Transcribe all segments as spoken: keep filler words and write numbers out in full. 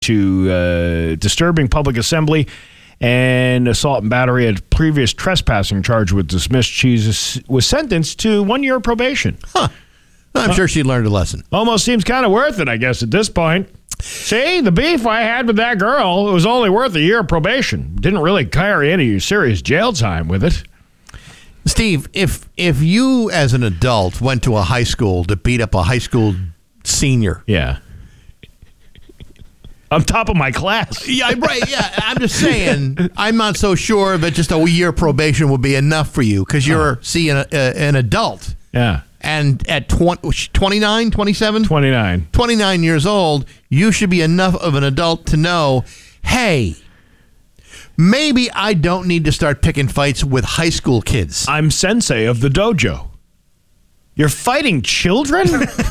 to uh, disturbing public assembly and assault and battery. A previous trespassing charge was dismissed. She was sentenced to one year probation. Huh. I'm uh, sure she learned a lesson. Almost seems kind of worth it, I guess, at this point. See, the beef I had with that girl, it was only worth a year of probation. Didn't really carry any serious jail time with it. Steve, if if you as an adult went to a high school to beat up a high school senior. Yeah. On top of my class. Yeah, right. Yeah, I'm just saying, I'm not so sure that just a year probation would be enough for you because you're, oh. see, an, uh, an adult. Yeah. And at twenty, twenty-nine, twenty-seven? twenty-nine. twenty-nine years old, you should be enough of an adult to know, hey, maybe I don't need to start picking fights with high school kids. I'm sensei of the dojo. You're fighting children?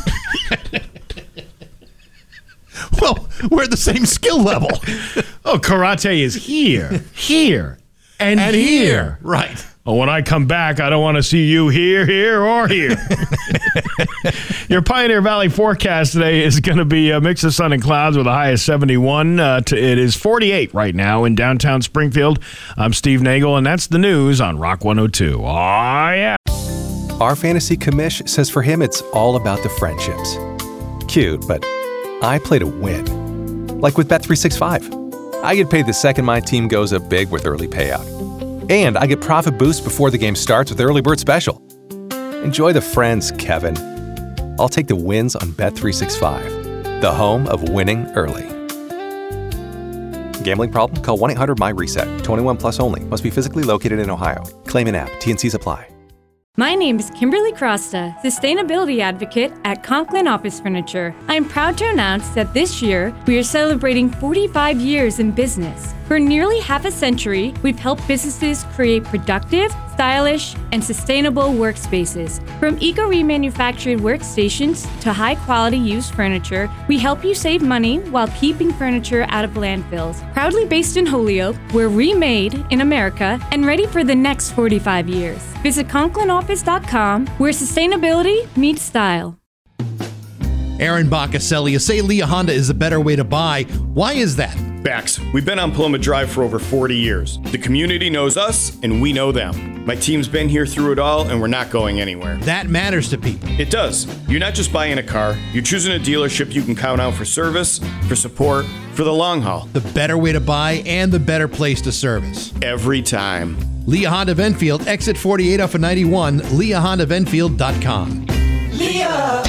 Well, we're at the same skill level. Oh, karate is here, here, and, and here. here. Right. Oh, when I come back, I don't want to see you here, here, or here. Your Pioneer Valley forecast today is going to be a mix of sun and clouds with a high of seventy-one. Uh, to, it is forty-eight right now in downtown Springfield. I'm Steve Nagel, and that's the news on Rock one oh two. Oh, yeah. Our fantasy commish says for him it's all about the friendships. Cute, but I play to win. Like with Bet three sixty-five. I get paid the second my team goes up big with early payout. And I get profit boost before the game starts with Early Bird Special. Enjoy the friends, Kevin. I'll take the wins on Bet three sixty-five, the home of winning early. Gambling problem? Call one eight hundred M Y reset. twenty-one plus only. Must be physically located in Ohio. Claim in app. T and Cs apply. My name is Kimberly Crosta, Sustainability Advocate at Conklin Office Furniture. I'm proud to announce that this year we are celebrating forty-five years in business. For nearly half a century, we've helped businesses create productive, stylish, and sustainable workspaces. From eco-remanufactured workstations to high-quality used furniture, we help you save money while keeping furniture out of landfills. Proudly based in Holyoke, we're remade in America and ready for the next forty-five years. Visit Conklin Office dot com, where sustainability meets style. Aaron Baccaselli, you say Leah Honda is a better way to buy. Why is that? Bax, we've been on Paloma Drive for over forty years. The community knows us, and we know them. My team's been here through it all, and we're not going anywhere. That matters to people. It does. You're not just buying a car. You're choosing a dealership you can count on for service, for support, for the long haul. The better way to buy and the better place to service. Every time. Leah Honda of Enfield, exit forty-eight off of ninety-one, leah honda of enfield dot com. Leah!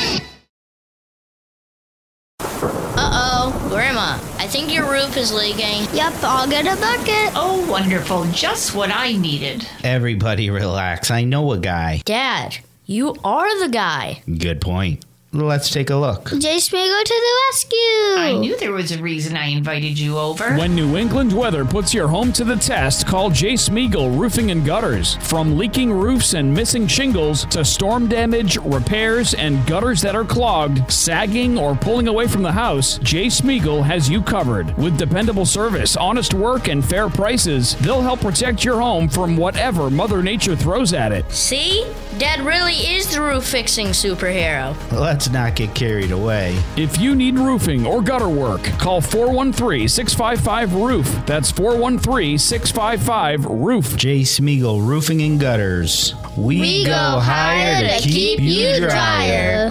Uh-oh, Grandma, I think your roof is leaking. Yep, I'll get a bucket. Oh, wonderful. Just what I needed. Everybody relax. I know a guy. Dad, you are the guy. Good point. Let's take a look. Jay Smigo to the rescue! I knew there was a reason I invited you over. When New England weather puts your home to the test, call Jay Smiegel Roofing and Gutters. From leaking roofs and missing shingles to storm damage, repairs, and gutters that are clogged, sagging, or pulling away from the house, Jay Smiegel has you covered. With dependable service, honest work, and fair prices, they'll help protect your home from whatever Mother Nature throws at it. See? Dad really is the roof-fixing superhero. Let's not get carried away. If you need roofing or gutter work, call four one three, six five five, roof. That's four one three, six five five, roof. Jay Smiegel Roofing and Gutters. We, we go, go higher to keep, keep you drier.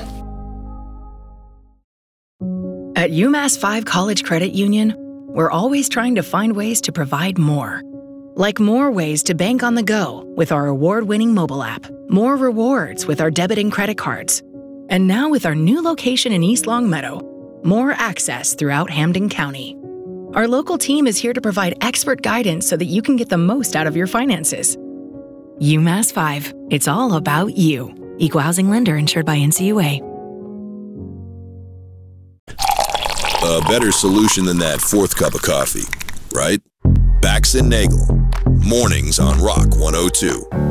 At UMass five College Credit Union, we're always trying to find ways to provide more. Like more ways to bank on the go with our award-winning mobile app, more rewards with our debit and credit cards, and now with our new location in East Longmeadow, more access throughout Hampden County. Our local team is here to provide expert guidance so that you can get the most out of your finances. UMass five, it's all about you. Equal housing lender insured by N C U A. A better solution than that fourth cup of coffee, right? Bax and Nagel, mornings on Rock one oh two.